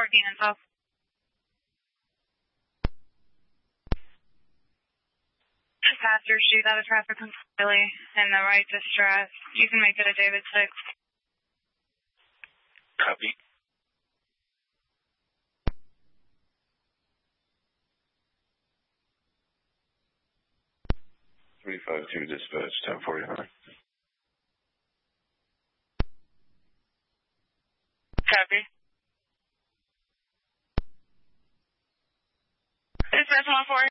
14 and south. Passenger shoot out of traffic completely in the right distress. You can make it a David 6. Copy. (352) dispatch, 1049. Copy. Dispatch 1-4.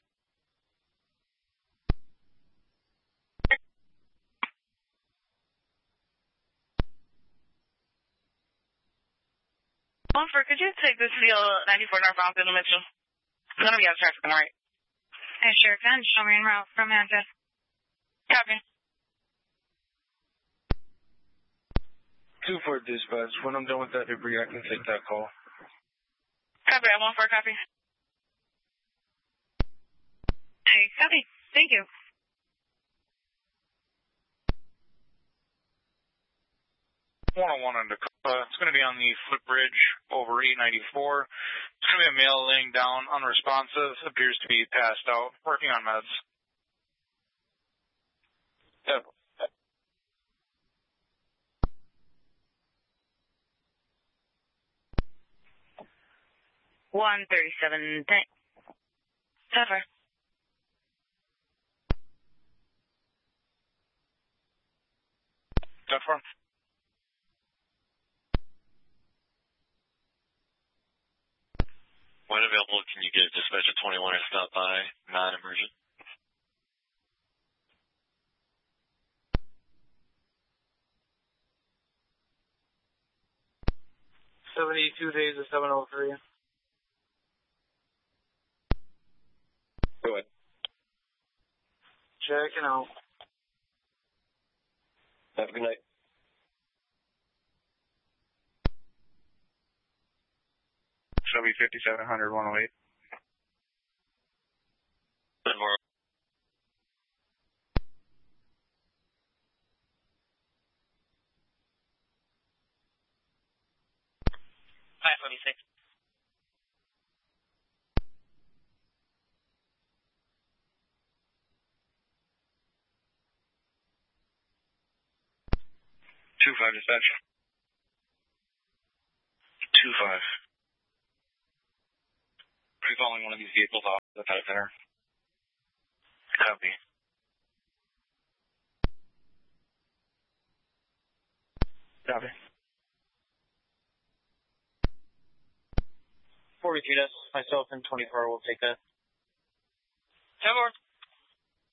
Could you take this deal 94 northbound to the Mitchell? I'm going to be out of traffic on the right. I sure can. Show me en route from Manchester. Copy. 2-4 dispatch. When I'm done with that debris, I can take that call. Copy. I 1-4 copy. Hey, copy. Thank you. 101 on Dakota. It's going to be on the footbridge over 894. It's going to be a male laying down, unresponsive, appears to be passed out, working on meds. Yep. 137. Cover. Cover. When available, can you get dispatcher 21 or stop by, non-emergent? (72 days of 703). Go ahead. Checking out. Have a good night. Shelby 5700 108. Good morning. Hi, 46. Two five dispatch. 2-5. Are you calling one of these vehicles off the pet center? Copy. Copy. 43, that's myself and 24 will take that. 10-4.